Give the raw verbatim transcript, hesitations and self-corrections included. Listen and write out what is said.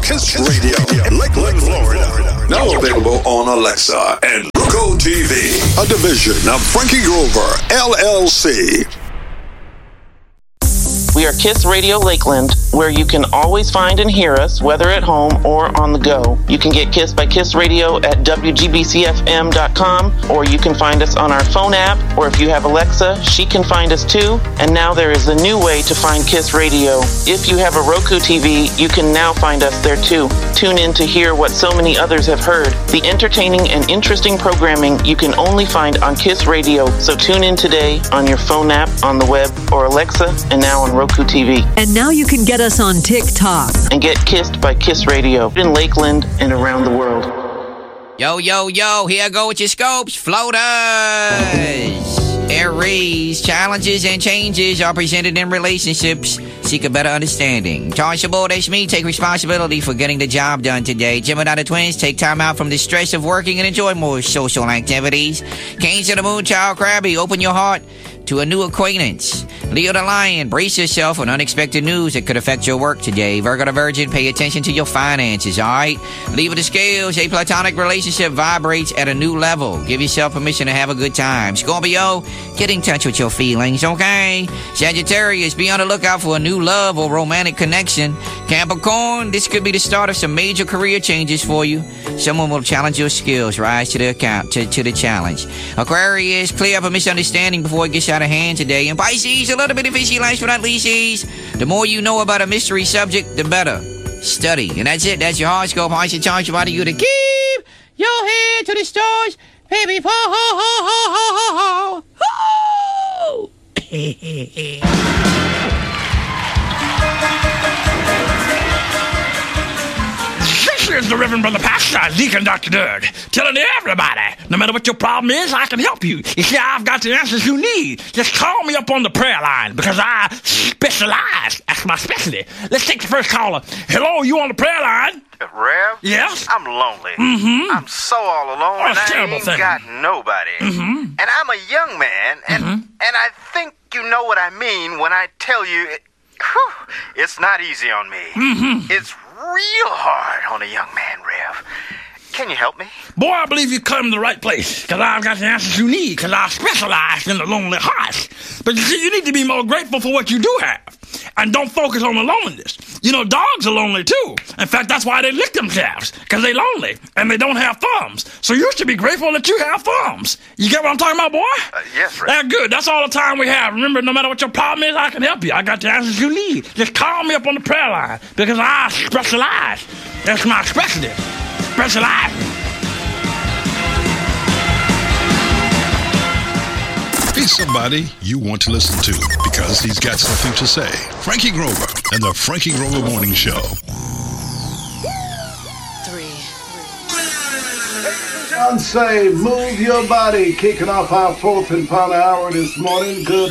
Kiss Radio, Lakeland, Florida. Now available on Alexa and Roku T V. A division of Frankie Grover, L L C. We are Kiss Radio Lakeland, where you can always find and hear us, whether at home or on the go. You can get Kiss by Kiss Radio at W G B C F M dot com, or you can find us on our phone app, or if you have Alexa, she can find us too. And now there is a new way to find Kiss Radio. If you have a Roku T V, you can now find us there too. Tune in to hear what so many others have heard. The entertaining and interesting programming you can only find on Kiss Radio. So tune in today on your phone app, on the web, or Alexa, and now on Roku T V. And now you can get us on TikTok. And get kissed by Kiss Radio in Lakeland and around the world. Yo, yo, yo, here I go with your scopes, floaters. Aries, challenges and changes are presented in relationships. Seek a better understanding. Tarsha Bull, that's me. Take responsibility for getting the job done today. Gemini the Twins, take time out from the stress of working and enjoy more social activities. Canes of the Moon, Child Crabby, open your heart to a new acquaintance. Leo the Lion, brace yourself on unexpected news that could affect your work today. Virgo the Virgin, pay attention to your finances, alright? Libra the Scales, a platonic relationship vibrates at a new level. Give yourself permission to have a good time. Scorpio, get in touch with your feelings, okay? Sagittarius, be on the lookout for a new love or romantic connection. Capricorn, this could be the start of some major career changes for you. Someone will challenge your skills, rise to the account, to, to the challenge. Aquarius, clear up a misunderstanding before it gets out of hand today. And Pisces, a little bit of fishy last but not least. The more you know about a mystery subject, the better. Study. And that's it. That's your horoscope. I should charge you out of you to keep your head to the stars. Baby, ho, ho, ho, ho, ho, ho, ho. This is the Reverend Brother Pastor, Deacon Doctor Doug, telling everybody, no matter what your problem is, I can help you. You see, I've got the answers you need. Just call me up on the prayer line, because I specialize. That's my specialty. Let's take the first caller. Hello, you on the prayer line? Rev? Yes? I'm lonely. Mm-hmm. I'm so all alone, Oh, and I terrible ain't thing. got nobody. Mm-hmm. And I'm a young man, and Mm-hmm. and I think you know what I mean when I tell you it, whew, it's not easy on me. Mm-hmm. It's real hard on a young man, Rev. Can you help me? Boy, I believe you come to the right place, because I've got the answers you need, because I specialize in the lonely hearts. But you see, you need to be more grateful for what you do have, and don't focus on the loneliness. You know, dogs are lonely too. In fact, that's why they lick themselves, because they're lonely, and they don't have thumbs. So you should be grateful that you have thumbs. You get what I'm talking about, boy? Uh, yes, Rev. That's good. That's all the time we have. Remember, no matter what your problem is, I can help you. I got the answers you need. Just call me up on the prayer line, because I specialize. That's my specialty. Specialize. He's somebody you want to listen to because he's got something to say. Frankie Grover and the Frankie Grover Morning Show. Three. John say, move your body. Kicking off our fourth and final hour this morning. Good